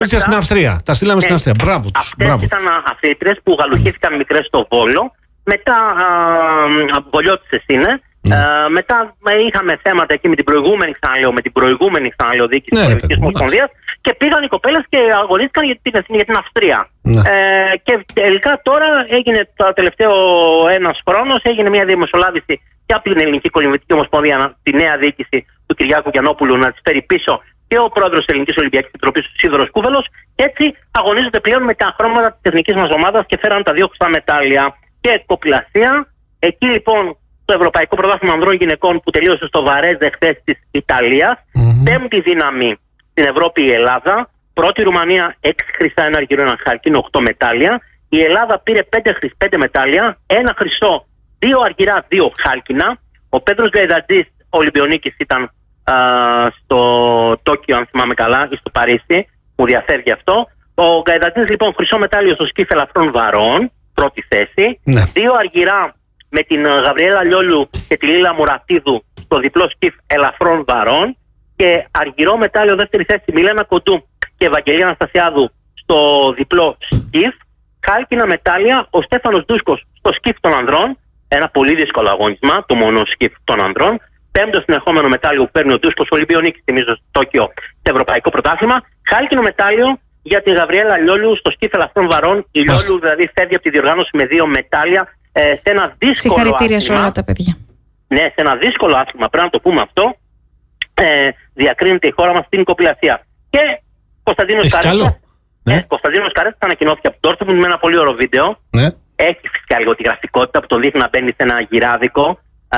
Στην Αυστρία. Τα στείλαμε στην Αυστρία. Μπράβο τους. Αυτές ήταν αθλήτριες που γαλουχήθηκαν μικρές στο Βόλο. Μετά Βολιώτησες είναι. Μετά είχαμε θέματα εκεί με την προηγούμενη διοίκηση της Ελληνικής Ομοσπονδίας και πήγαν οι κοπέλες και αγωνίστηκαν για την Αυστρία. Και τελικά τώρα έγινε το τελευταίο ένας χρόνος, έγινε μια διαμεσολάβηση και από την Ελληνική Κολυμβητική Ομοσπονδία, τη νέα διοίκηση του Κυριάκου Γιαννόπουλου, να τις φέρει πίσω και ο πρόεδρος της Ελληνικής Ολυμπιακής Επιτροπής, ο Σίδωρος Κούβελος, και έτσι αγωνίζονται πλέον με τα χρώματα της εθνικής μας ομάδας και φέραν τα 2 χρυσά μετάλλια και κοπηλασία. Εκεί λοιπόν το Ευρωπαϊκό Πρωτάθλημα Ανδρών Γυναικών που τελείωσε στο Βαρέζε χθες της Ιταλίας, 5η δύναμη στην Ευρώπη η Ελλάδα, πρώτη Ρουμανία 6 χρυσά, 1 αργυρό, 1 χάλκινο, 8 μετάλλια. Η Ελλάδα πήρε 5 μετάλλια, 1 χρυσό, 2 αργυρά, 2 χάλκινα. Ο Πέτρος Γκαϊδατζής, ο Ολυμπιονίκης, ήταν στο Τόκιο, αν θυμάμαι καλά, ή στο Παρίσι, μου διαφέρει γι' αυτό. Ο Γκαϊδατζής λοιπόν χρυσό μετάλλιο στο σκύφ ελαφρών βαρών, πρώτη θέση. 2 αργυρά με την Γαβριέλα Λιόλου και τη Λίλα Μουρατίδου στο διπλό σκύφ ελαφρών βαρών. Και αργυρό μετάλλιο δεύτερη θέση Μιλένα Κοντού και Ευαγγελία Αναστασιάδου στο διπλό σκύφ. Χάλκινα μετάλλια ο Στέφανος Ντούσκος στο σκύφ των ανδρών. Ένα πολύ δύσκολο αγώνισμα, το μόνο σκύφ των ανδρών. 5ο συνεχόμενο μετάλλιο που παίρνει ο Ντούσκος, ο Ολυμπιονίκης, θυμίζω, στο Τόκιο, στο Ευρωπαϊκό Πρωτάθλημα. Χάλκινο μετάλλιο για τη Γαβριέλα Λιόλου στο σκύφ ελαφρών βαρών. Η Λιόλου δηλαδή φεύγει από τη διοργάνωση με 2 μετάλλια σε ένα δύσκολο. Συγχαρητήρια σε όλα τα παιδιά. Ναι, σε ένα δύσκολο άθλημα, πρέπει να το πούμε αυτό. Διακρίνεται η χώρα μας στην κοπηλασία. Και Κωνσταντίνος Καρέτσας ανακοινώθηκε από το Dortmund με ένα πολύ ωραίο βίντεο. Έχει φυσικά λίγο τη γραφικότητα που τον δείχνει να μπαίνει σε ένα γυράδικο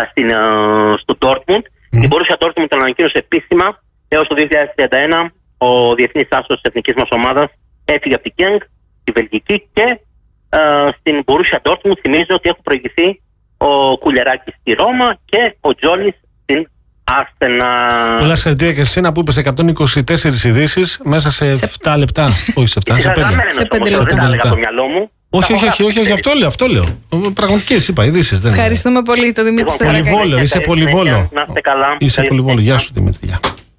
στο Dortmund. Η Borussia Dortmund τον ανακοίνωσε επίσημα έως το 2031 ο διεθνής άσος της εθνικής μας ομάδας έφυγε από την Genk, τη Βελγική, και στην Borussia Dortmund θυμίζω ότι έχουν προηγηθεί ο Κουλεράκης στη Ρώμα και ο Τζόλης στην Arsenal. Πολλά συγχαρητήρια και εσένα που είπες 124 ειδήσεις μέσα σε 7 λεπτά. Όχι σε 7, σε 5. Σε 5 λεπτά. Δεν τα έλεγα στο μυαλό μου. Όχι, αυτό λέω. Πραγματικές είπα, ειδήσεις. Ευχαριστούμε πολύ τον Δημήτρη Στραγάκη. Πολυβόλο, είσαι Πολυβόλο. Να είστε καλά. Είσαι Πολυβόλο. Γεια σου Δημήτρη.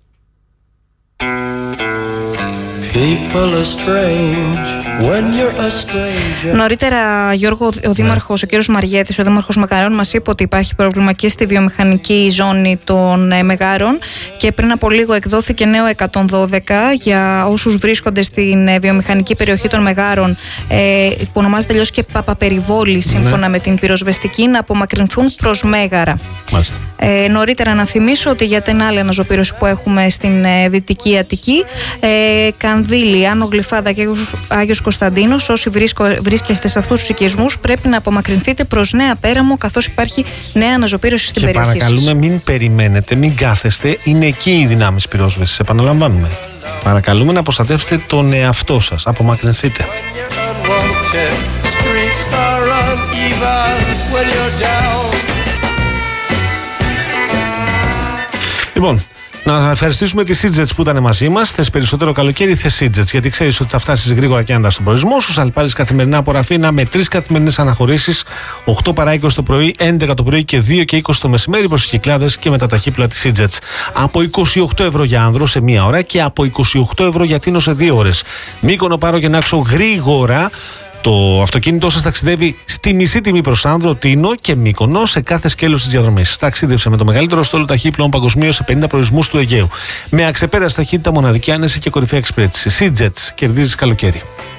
Νωρίτερα, Γιώργο, ο Δήμαρχος, ο κύριος Μαριέτης, ο Δήμαρχος Μεγάρων, μας είπε ότι υπάρχει πρόβλημα και στη βιομηχανική ζώνη των Μεγάρων και πριν από λίγο εκδόθηκε νέο 112 για όσους βρίσκονται στην βιομηχανική περιοχή των Μεγάρων, που ονομάζεται αλλιώς και Παπαπεριβόλη, σύμφωνα με την πυροσβεστική, να απομακρυνθούν προς Μέγαρα. Νωρίτερα να θυμίσω ότι για την άλλη αναζωπήρωση που έχουμε στην Δυτική Αττική, Κανδύλη, Άνω Γλυφάδα και Άγιος Κωνσταντίνος, όσοι βρίσκεστε σε αυτούς τους οικισμούς πρέπει να απομακρυνθείτε προς Νέα Πέραμο, καθώς υπάρχει νέα αναζωπήρωση στην περιοχή σας. Παρακαλούμε, μην περιμένετε, μην κάθεστε, είναι εκεί οι δυνάμεις πυρόσβεσης, επαναλαμβάνουμε. Παρακαλούμε να προστατεύσετε τον εαυτό σας, απομακρυνθείτε. Λοιπόν, να ευχαριστήσουμε τη Seatjets που ήταν μαζί μας. Θες περισσότερο καλοκαίρι, θες Seatjets, γιατί ξέρεις ότι θα φτάσεις γρήγορα και άντα στον προορισμό σου. Θα πάρεις καθημερινά από Ραφίνα με 3 καθημερινές αναχωρήσεις, 8 παρά 20 το πρωί, 11 το πρωί και 2 και 20 το μεσημέρι προς τις Κυκλάδες και με τα ταχύπλα της Seatjets. Από 28 ευρώ για άνδρο σε 1 ώρα και από 28 ευρώ για τίνο σε 2 ώρες. Μύκονο, Πάρο και Νάξο γρήγορα. Το αυτοκίνητό σας ταξιδεύει στη μισή τιμή προς Άνδρο, Τίνο και Μύκονο σε κάθε σκέλος της διαδρομής. Ταξίδεψε με το μεγαλύτερο στόλο ταχύπλων παγκοσμίως σε 50 προορισμούς του Αιγαίου. Με αξεπέραστη ταχύτητα, μοναδική άνεση και κορυφαία εξυπηρέτηση. Seatjets, κερδίζεις καλοκαίρι.